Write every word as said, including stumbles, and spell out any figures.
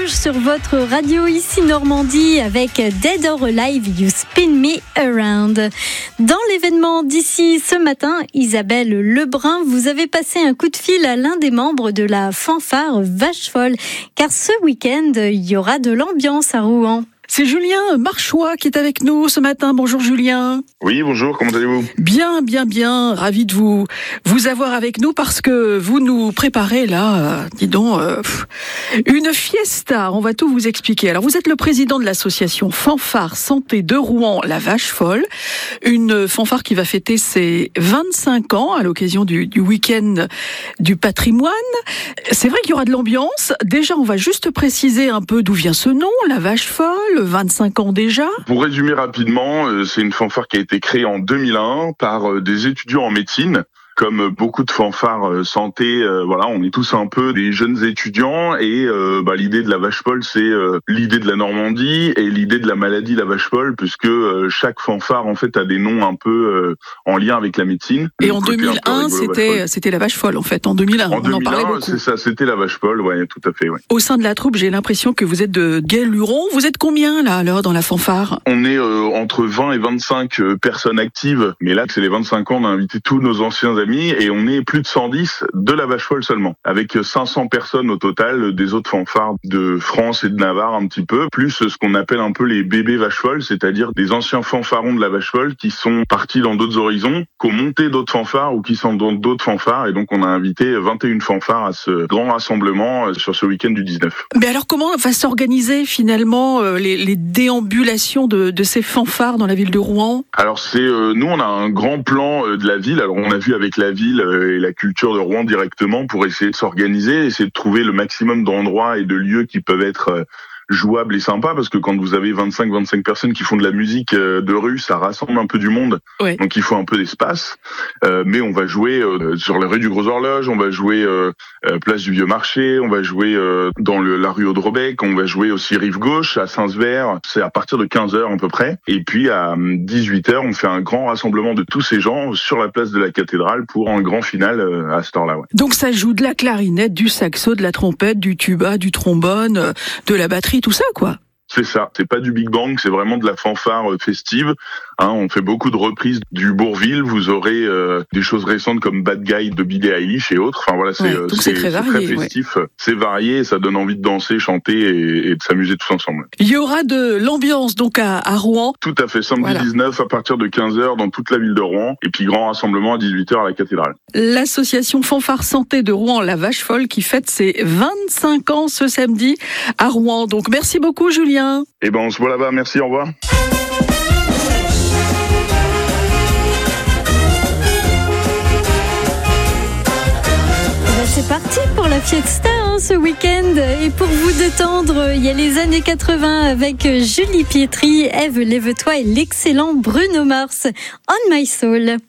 sur votre radio ici Normandie avec Dead or Alive, You Spin Me Around. Dans l'événement d'ici ce matin, Isabelle Lebrun, vous avez passé un coup de fil à l'un des membres de la fanfare Vache Folle, car ce week-end, il y aura de l'ambiance à Rouen. C'est Julien Marchois qui est avec nous ce matin. Bonjour Julien. Oui, bonjour, comment allez-vous ? Bien, bien, bien. Ravi de vous vous avoir avec nous parce que vous nous préparez là, euh, dis donc, euh, pff, une fiesta. On va tout vous expliquer. Alors, vous êtes le président de l'association Fanfare Santé de Rouen, la Vache Folle. Une fanfare qui va fêter ses vingt-cinq ans à l'occasion du, du week-end du patrimoine. C'est vrai qu'il y aura de l'ambiance. Déjà, on va juste préciser un peu d'où vient ce nom, la Vache Folle. vingt-cinq ans déjà. Pour résumer rapidement, c'est une fanfare qui a été créée en deux mille un par des étudiants en médecine. Comme beaucoup de fanfares santé, euh, voilà, on est tous un peu des jeunes étudiants et euh, bah, l'idée de la vache folle, c'est euh, l'idée de la Normandie et l'idée de la maladie la vache folle, puisque euh, chaque fanfare en fait a des noms un peu euh, en lien avec la médecine. Et en deux mille un, rigolo, c'était c'était la vache folle en fait. En deux mille un, en on deux mille un, en parlait beaucoup. C'est ça, c'était la vache folle, ouais, tout à fait. Ouais. Au sein de la troupe, j'ai l'impression que vous êtes de Gai-Luron. Vous êtes combien là alors dans la fanfare ? On est euh, entre vingt et vingt-cinq euh, personnes actives, mais là c'est les vingt-cinq ans, on a invité tous nos anciens amis et on est plus de cent dix de la vache folle seulement, avec cinq cents personnes au total des autres fanfares de France et de Navarre un petit peu, plus ce qu'on appelle un peu les bébés vaches folles, c'est-à-dire des anciens fanfarons de la vache folle qui sont partis dans d'autres horizons, qui ont monté d'autres fanfares ou qui sont dans d'autres fanfares, et donc on a invité vingt et une fanfares à ce grand rassemblement sur ce week-end du dix-neuf. Mais alors comment va s'organiser finalement les, les déambulations de, de ces fanfares dans la ville de Rouen ? Alors c'est euh, nous on a un grand plan euh, de la ville, alors on a vu avec la ville euh, et la culture de Rouen directement pour essayer de s'organiser, essayer de trouver le maximum d'endroits et de lieux qui peuvent être jouables et sympas, parce que quand vous avez vingt-cinq vingt-cinq personnes qui font de la musique de rue, ça rassemble un peu du monde, ouais. Donc il faut un peu d'espace, euh, mais on va jouer euh, sur la rue du Gros Horloge, on va jouer euh, place du Vieux Marché, on va jouer euh, dans le, la rue Audrebec, on va jouer aussi rive gauche à Saint-Sever, c'est à partir de quinze heures à peu près, et puis à dix-huit heures on fait un grand rassemblement de tous ces gens sur la place de la cathédrale pour un grand final euh, à cette heure-là. Ouais. Donc ça joue de la clarinette, du saxo, de la trompette, du tuba, du trombone, de la batterie, tout ça quoi. C'est ça, c'est pas du Big Bang, c'est vraiment de la fanfare festive. Hein, on fait beaucoup de reprises du Bourvil. Vous aurez euh, des choses récentes comme Bad Guy de Billie Eilish et autres. Enfin voilà, c'est, ouais, c'est, c'est, très, varié, c'est très festif, ouais. C'est varié, et ça donne envie de danser, chanter et, et de s'amuser tous ensemble. Il y aura de l'ambiance donc à, à Rouen. Tout à fait, samedi voilà. dix-neuf à partir de quinze heures dans toute la ville de Rouen, et puis grand rassemblement à dix-huit heures à la cathédrale. L'association Fanfare Santé de Rouen, la Vache Folle, qui fête ses vingt-cinq ans ce samedi à Rouen. Donc merci beaucoup Julien. Eh ben on se voit là-bas, merci, au revoir. C'est parti pour la fiesta hein, ce week-end. Et pour vous détendre, il y a les années quatre-vingts avec Julie Pietri, Ève Lève-toi et l'excellent Bruno Mars, On My Soul.